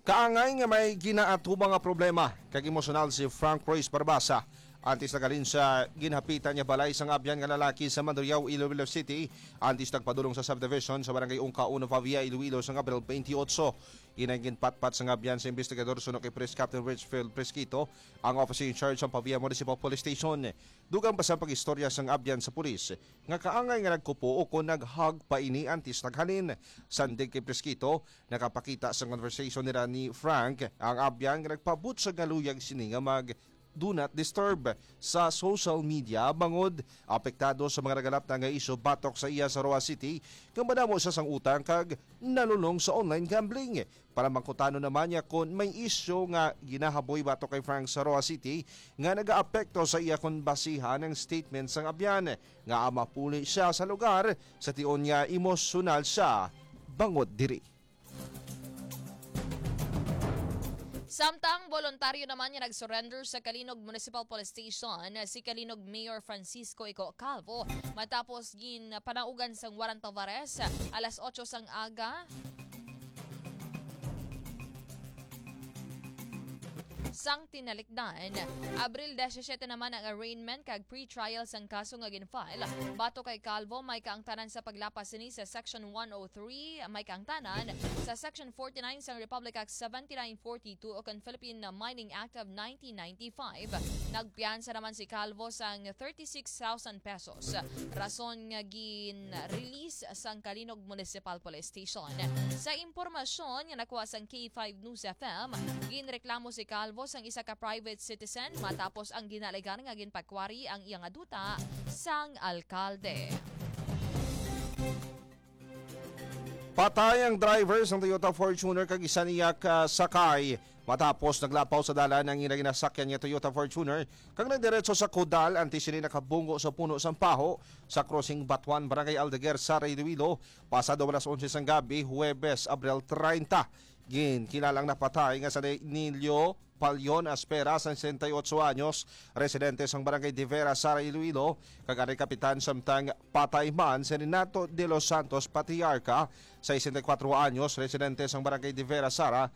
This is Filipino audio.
Kaangay nga may ginaatubang nga problema kag emosyonal si Frank Royce Barbasa. Antis nagalin sa ginhapitan niya balay sang abyan nga lalaki sa Mandurriao, Iloilo City. Antis nagpadulong sa subdivision sa barangay Ungka 1 Pavia, Iloilo sa Abril 28. Inangin patpat sa abyan sa investigador suno kay Press Captain Richfield Presquito, ang officer in charge sa Pavia Municipal Police Station. Dugang pa sa pag-istorya sang abyan sa pulis nga kaangay nga nagkupo o kung naghag pa ini antis naghalin. Sandig kay Presquito, nakapakita sa conversation nila ni Frank ang abyan nga nagpabut sa galuyag sini nga mag do not disturb sa social media bangod apektado sa mga naganap na nga isyo batok sa iya sa Roa City kung madamo siya sang utang kag nalulong sa online gambling. Para mangkutano naman niya kung may isyo nga ginahaboy batok kay Frank sa Roa City nga nagaapekto sa iya kung basihan ng statement sang abyan nga mapuli siya sa lugar sa tion niya emosyonal siya bangod diri. Samtang voluntaryo naman niya nag-surrender sa Kalinog Municipal Police Station si Kalinog Mayor Francisco Ico Calvo matapos panaugan sang Warren Tavares alas 8 sang aga. Sang tinalikdan, Abril 17 naman ang arraignment kag pre-trial sang kaso nga ginfile. Bato kay Calvo may kaangtanan sa paglapas ni sa Section 103, may kaangtanan sa Section 49 sang Republic Act 7942 o kan Philippine Mining Act of 1995. Nagpiyansa naman si Calvo sang 36,000 pesos. Rason nga gin-release sang Kalinog Municipal Police Station. Sa impormasyon nga nakuha sang K5 News FM, ginreklamo si Calvo sang isa ka private citizen matapos ang ginaligan nga ginpakwari ang iyang aduta sang alkalde. Patay ang driver ng Toyota Fortuner kag isa niya sakay matapos naglapaw sa dalan ang ginasakyan niya Toyota Fortuner kag nagdiretso sa Kudal antes sini nakabungo sa puno sang paho sa crossing Batuan, Barangay Aldeguer, Sara, Iloilo pasado alas 11 sang gabi, Huwebes, Abril 30. Kilalang napatay nga sa Nilio Palyon Aspera, 68 anyos, residente sang Barangay de Vera, Sara, Iloilo, kag kapitan samtang patay man si Renato de los Santos Patriarca, 64 anyos, residente sang Barangay de Vera, Sara,